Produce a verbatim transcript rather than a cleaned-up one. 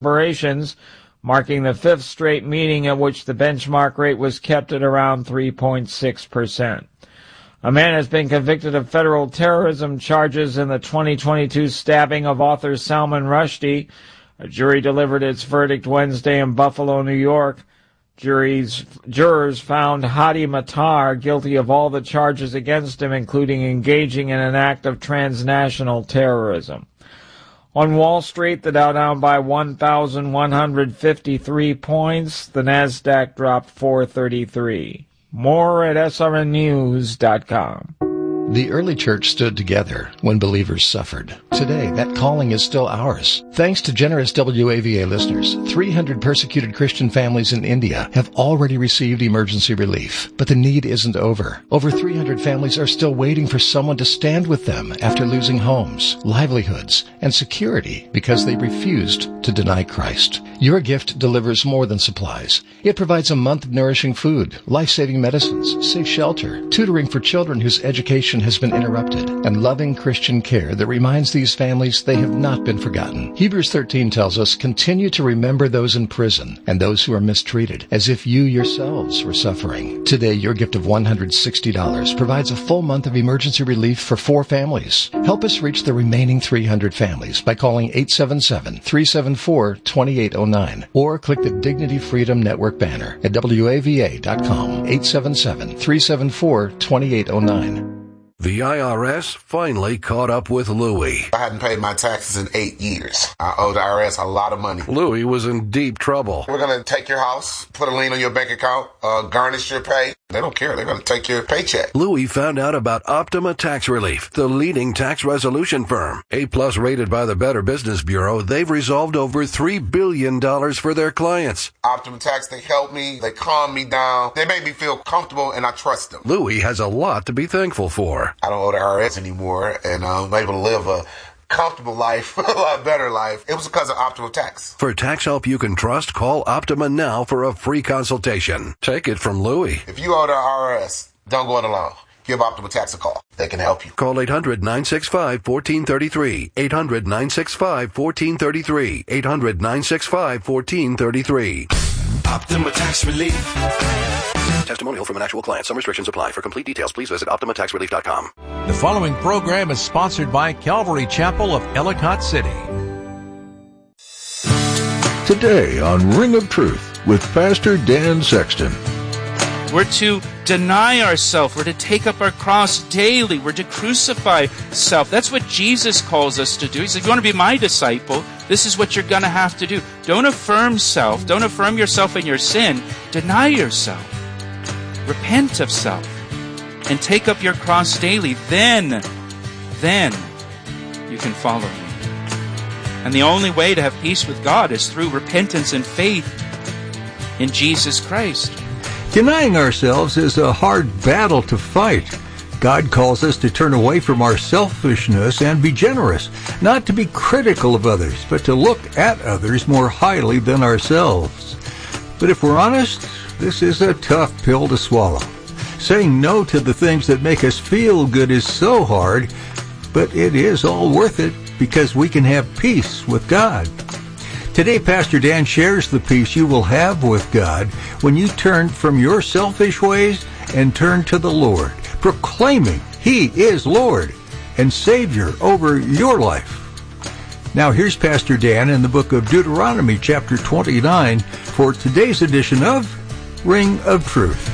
operations, marking the fifth straight meeting at which the benchmark rate was kept at around three point six percent. A man has been convicted of federal terrorism charges in the twenty twenty-two stabbing of author Salman Rushdie. A jury delivered its verdict Wednesday in Buffalo, New York. Jury's, jurors found Hadi Matar guilty of all the charges against him, including engaging in an act of transnational terrorism. On Wall Street, the Dow down by one thousand one hundred fifty-three points. The Nasdaq dropped four thirty-three. More at S R N news dot com. The early church stood together when believers suffered. Today, that calling is still ours. Thanks to generous W A V A listeners, three hundred persecuted Christian families in India have already received emergency relief. But the need isn't over. Over three hundred families are still waiting for someone to stand with them after losing homes, livelihoods, and security because they refused to deny Christ. Your gift delivers more than supplies. It provides a month of nourishing food, life-saving medicines, safe shelter, tutoring for children whose education has been interrupted, and loving Christian care that reminds these families they have not been forgotten. Hebrews thirteen tells us, continue to remember those in prison and those who are mistreated, as if you yourselves were suffering. Today, your gift of one hundred sixty dollars provides a full month of emergency relief for four families. Help us reach the remaining three hundred families by calling eight seven seven, three seven four, two eight zero nine or click the Dignity Freedom Network banner at W A V A dot com, eight seven seven, three seven four, two eight zero nine. The I R S finally caught up with Louie. I hadn't paid my taxes in eight years. I owe the I R S a lot of money. Louie was in deep trouble. We're going to take your house, put a lien on your bank account, uh, garnish your pay. They don't care. They're going to take your paycheck. Louie found out about Optima Tax Relief, the leading tax resolution firm. A-plus rated by the Better Business Bureau, they've resolved over three billion dollars for their clients. Optima Tax, they help me. They calm me down. They make me feel comfortable, and I trust them. Louie has a lot to be thankful for. I don't owe the I R S anymore, and I'm able to live a comfortable life, a lot better life. It was because of Optima Tax. For tax help you can trust, call Optima now for a free consultation. Take it from Louie. If you owe the I R S, don't go it alone. Give Optima Tax a call. They can help you. Call eight hundred, nine six five, one four three three. eight hundred, nine six five, one four three three. eight hundred, nine six five, one four three three. Optima Tax Relief. Testimonial from an actual client. Some restrictions apply. For complete details, please visit Optima Tax Relief dot com. The following program is sponsored by Calvary Chapel of Ellicott City. Today on Ring of Truth with Pastor Dan Sexton. We're to deny ourselves. We're to take up our cross daily. We're to crucify self. That's what Jesus calls us to do. He said, if you want to be my disciple, this is what you're going to have to do. Don't affirm self. Don't affirm yourself in your sin. Deny yourself. Repent of self. And take up your cross daily. Then, then you can follow me. And the only way to have peace with God is through repentance and faith in Jesus Christ. Denying ourselves is a hard battle to fight. God calls us to turn away from our selfishness and be generous, not to be critical of others, but to look at others more highly than ourselves. But if we're honest, this is a tough pill to swallow. Saying no to the things that make us feel good is so hard, but it is all worth it because we can have peace with God. Today, Pastor Dan shares the peace you will have with God when you turn from your selfish ways and turn to the Lord, proclaiming He is Lord and Savior over your life. Now, here's Pastor Dan in the book of Deuteronomy, chapter twenty-nine, for today's edition of Ring of Truth.